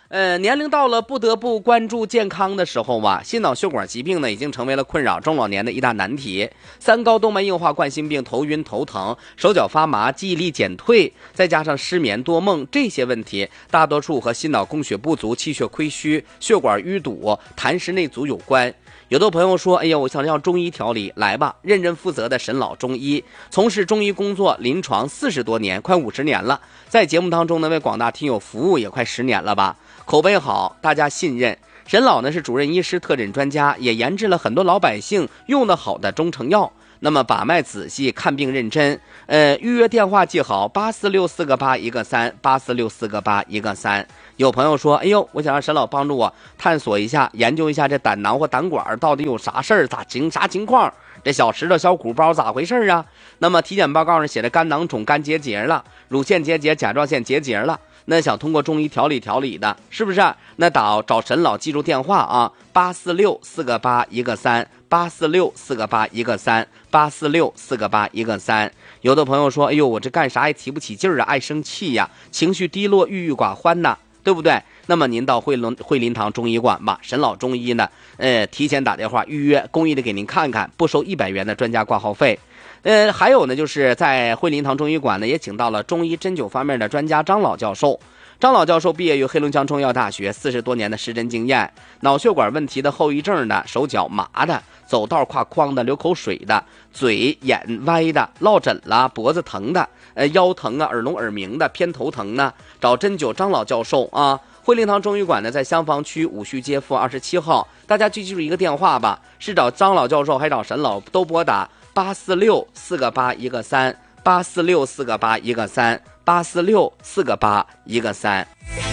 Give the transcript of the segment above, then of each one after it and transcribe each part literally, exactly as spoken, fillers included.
呃，年龄到了不得不关注健康的时候啊，心脑血管疾病呢已经成为了困扰中老年的一大难题。三高动脉硬化、冠心病、头晕头疼、手脚发麻、记忆力减退，再加上失眠多梦，这些问题大多数和心脑供血不足、气血亏虚、血管淤堵、痰湿内阻有关。有的朋友说，哎呀，我想要中医调理，来吧，认真负责的沈老中医，从事中医工作临床四十多年，快五十年了，在节目当中呢为广大听友服务也快十年了吧，口碑好，大家信任。沈老呢是主任医师、特诊专家，也研制了很多老百姓用得好的中成药。那么把脉仔细，看病认真，呃，预约电话记好八四六四个八一个三，八四六四个八一个三。有朋友说，哎呦，我想让沈老帮助我探索一下，研究一下这胆囊或胆管到底有啥事儿，咋情啥情况？这小石头、小鼓包咋回事啊？那么体检报告上写着肝囊肿、肝结节了，乳腺结节、甲状腺结节了。那想通过中医调理调理的，是不是？那找找沈老，记住电话啊，八四六四个八一个三，八四六四个八一个三，八四六四个八一个三。有的朋友说，哎呦，我这干啥也提不起劲儿啊，爱生气呀，情绪低落、郁郁寡欢呐，对不对？那么您到惠林惠林堂中医馆吧，沈老中医呢，呃，提前打电话预约，公益的给您看看，不收一百元的专家挂号费。呃，还有呢，就是在惠林堂中医馆呢，也请到了中医针灸方面的专家张老教授。张老教授毕业于黑龙江中医药大学，四十多年的实针经验，脑血管问题的后遗症的，手脚麻的，走道跨框的，流口水的，嘴眼歪的，落枕了，脖子疼的，呃，腰疼啊，耳聋耳鸣的，偏头疼呢，找针灸张老教授啊。惠林堂中医馆呢，在香坊区五徐街负二十七号，大家就记住一个电话吧，是找张老教授还找沈老，都拨打八四六四个八一个三，八四六四个八一个三，八四六四个八一个三。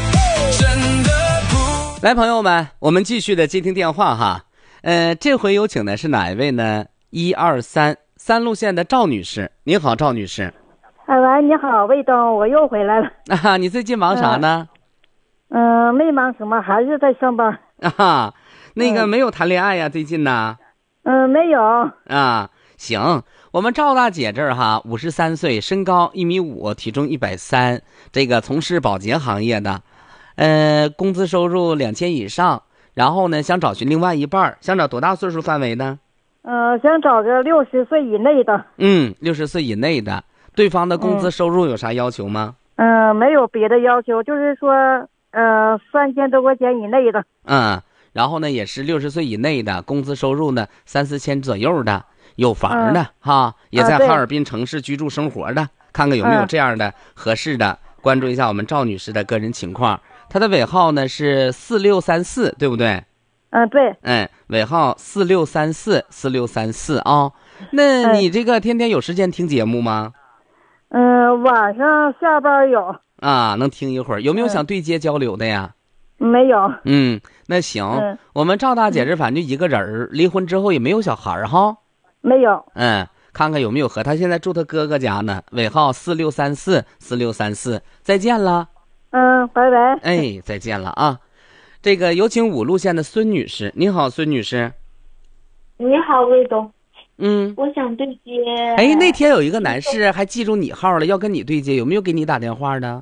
来，朋友们，我们继续的接听电话哈。呃，这回有请的是哪一位呢？一二三三路线的赵女士，你好，赵女士。 哎喂，你好，魏东，我又回来了。 啊，你最近忙啥呢？ 嗯、呃，没忙什么，还是在上班。 啊，那个没有谈恋爱呀、啊，最近呢？ 嗯、呃，没有。 啊，行，我们赵大姐这儿哈，五十三岁，身高一米五，体重一百三，这个从事保洁行业的，呃，工资收入两千以上，然后呢，想找寻另外一半，想找多大岁数范围呢？ 呃，想找个六十岁以内的。 嗯，六十岁以内的，对方的工资收入有啥要求吗？ 嗯、呃，没有别的要求，就是说，呃，三千多块钱以内的。 嗯，然后呢，也是六十岁以内的，工资收入呢三四千左右的。有房的、嗯、哈，也在哈尔滨城市居住生活的、啊、看看有没有这样的合适的、嗯、关注一下我们赵女士的个人情况。她的尾号呢是四六三四，对不对？ 嗯，对。 嗯，尾号四六三四，四六三四啊。那你这个天天有时间听节目吗？ 嗯、呃，晚上下班有。 啊，能听一会儿。有没有想对接交流的呀？ 嗯、没有。 嗯，那行、嗯，我们赵大姐这反正就一个人儿，离婚之后也没有小孩哈。 没有。 嗯，看看有没有和他现在住他哥哥家呢，尾号四六三四，四六三四。再见了。 嗯，拜拜。 哎，再见了啊。这个有请五路线的孙女士。你好，孙女士。 你好，魏总。 嗯， 我想对接。 哎，那天有一个男士还记住你号了，要跟你对接，有没有给你打电话的？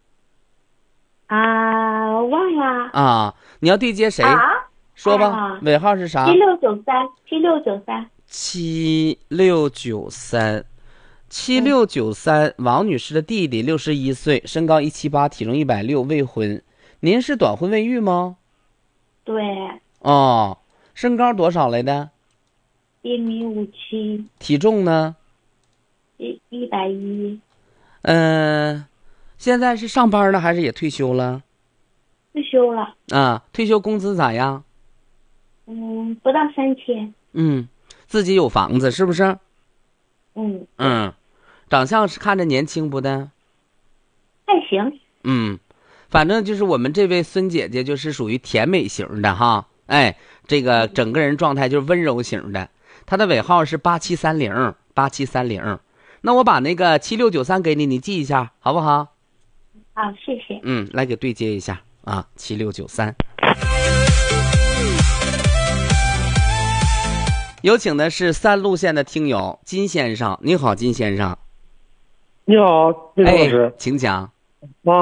啊，忘了。 啊，你要对接谁？ 啊， 说吧，啊、尾号是啥？ 七六九三，七六九三。 七六九三，七六九三，王女士的弟弟，六十一岁，身高一七八，体重一百六，未婚。您是短婚未育吗？ 对。 哦，身高多少来的？ 一米五七。 体重呢？ 一一百一。 嗯，现在是上班呢，还是也退休了？ 退休了。 啊，退休工资咋样？ 嗯，不到三千。 嗯。自己有房子是不是？ 嗯嗯，长相是看着年轻不的？ 还行。 嗯，反正就是我们这位孙姐姐就是属于甜美型的哈，哎，这个整个人状态就是温柔型的。她的尾号是八七三零，八七三零。那我把那个七六九三给你，你记一下好不好？ 好，谢谢。 嗯，来给对接一下啊，七六九三。有请的是三路线的听友金先生。你好，金先生。 你好，魏老师。 哎，请讲。 啊，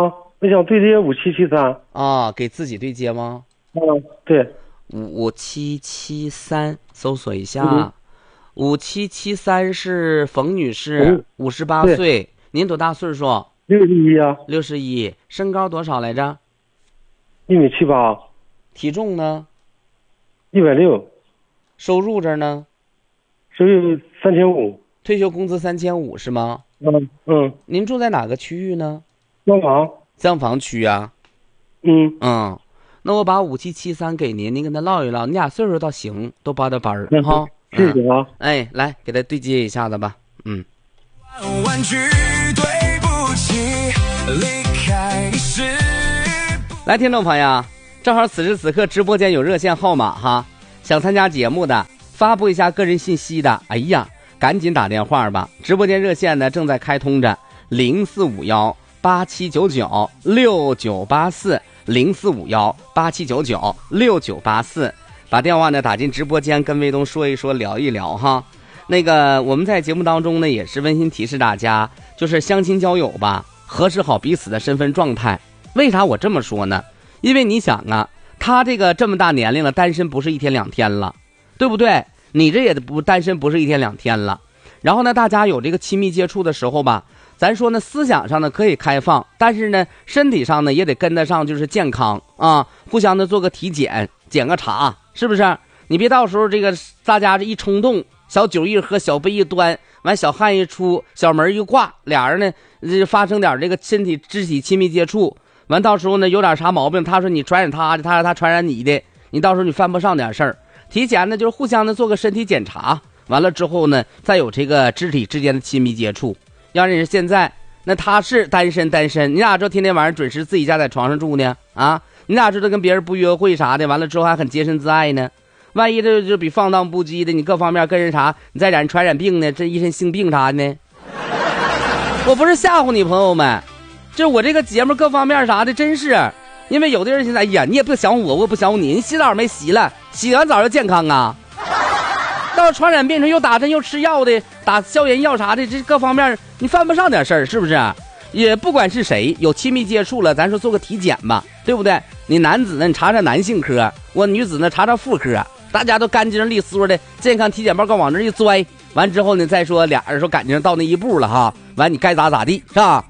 我想对接五七七三。 啊，给自己对接吗？ 嗯，对。 五七七三，搜索一下。 嗯五七七三是冯女士，五十八岁。您多大岁数？ 六十一啊。 六十一。身高多少来着？ 一米七八。 体重呢？ 一百六。 收入这呢？ 收入三千五。 退休工资三千五是吗？ 嗯嗯。 您住在哪个区域呢？ 香港。 香坊区啊。 嗯嗯，那我把五七七三给您，您跟他唠一唠，你俩岁数倒行，都报到班了哈。 谢谢啊。 哎，来给他对接一下子吧。嗯。 万句对不起，离开你是。 来，听众朋友，正好此时此刻直播间有热线号码哈，想参加节目的，发布一下个人信息的，哎呀，赶紧打电话吧。直播间热线呢正在开通着，零四五幺八七九九六九八四，零四五幺八七九九六九八四，把电话呢打进直播间，跟卫东说一说，聊一聊哈。那个我们在节目当中呢，也是温馨提示大家，就是相亲交友吧，核实好彼此的身份状态。为啥我这么说呢？因为你想啊，他这个这么大年龄了，单身不是一天两天了，对不对？你这也不单身不是一天两天了。然后呢，大家有这个亲密接触的时候吧，咱说呢，思想上呢可以开放，但是呢，身体上呢也得跟得上，就是健康啊，互相的做个体检，检个查，是不是？你别到时候这个大家这一冲动，小酒一喝，小杯一端，完小汗一出，小门一挂，俩人呢呃发生点这个身体肢体亲密接触，完到时候呢有点啥毛病，他说你传染他的，他说他传染你的，你到时候你犯不上点事儿。提前呢就是互相的做个身体检查，完了之后呢再有这个肢体之间的亲密接触。要是现在那他是单身单身，你俩知道天天晚上准时自己家在床上住呢啊？你俩知道跟别人不约会啥的，完了之后还很洁身自爱呢？万一这就比放荡不羁的，你各方面跟人啥，你再染传染病呢，这一身性病啥的呢？我不是吓唬你朋友们，就是我这个节目各方面啥的，真是因为有的人现在，哎呀，你也不想我，我也不想你，你洗澡没洗了，洗完澡就健康啊。到传染病上又打针又吃药的，打消炎药啥的，这各方面你犯不上点事儿，是不是？也不管是谁有亲密接触了，咱说做个体检吧，对不对？你男子呢，你查查男性科，我女子呢查查妇科，大家都干净利索的健康体检报告往这一拽，完之后呢再说俩人说感情到那一步了哈，完你该咋咋地，是吧？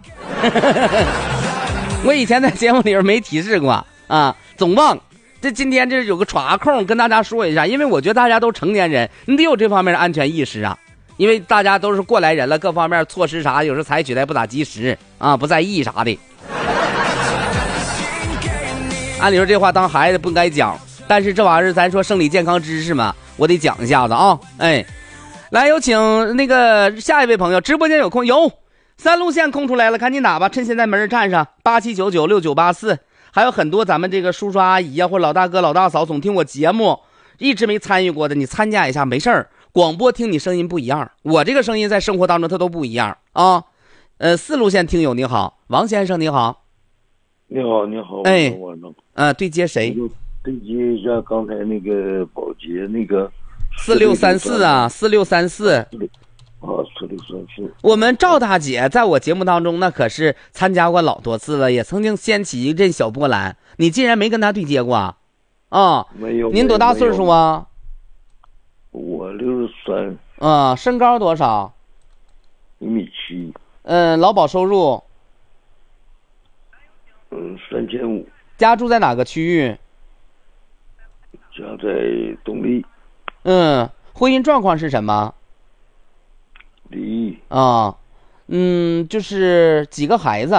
我以前在节目里边没提示过啊，总忘。这今天这有个耍空跟大家说一下，因为我觉得大家都成年人，你得有这方面的安全意识啊。因为大家都是过来人了，各方面措施啥有时候采取的不咋及时啊，不在意啥的。按理说这话当孩子不应该讲，但是这玩意儿咱说生理健康知识嘛，我得讲一下子啊。哎，来有请那个下一位朋友，直播间有空有三路线空出来了，赶紧打吧，趁现在没人站上八七九九六九八四。还有很多咱们这个叔叔阿姨啊，或者老大哥老大嫂总听我节目，一直没参与过的，你参加一下没事儿。广播听你声音不一样，我这个声音在生活当中它都不一样啊。呃，四路线听友你好，王先生你好。 你好，你好， 哎， 晚上。 呃，对接谁？ 对接一下刚才那个保洁那个。 四六三四啊，四六三四。 啊，四六三四。 我们赵大姐在我节目当中那可是参加过老多次了，也曾经掀起一阵小波澜。你竟然没跟她对接过啊？啊， 没有。 您多大岁数啊？ 我六十三。 啊，身高多少？ 一米七。 嗯，劳保收入？ 嗯，三千五。 家住在哪个区域？ 家在东丽。 嗯，婚姻状况是什么？ 离异。 啊，嗯，就是几个孩子？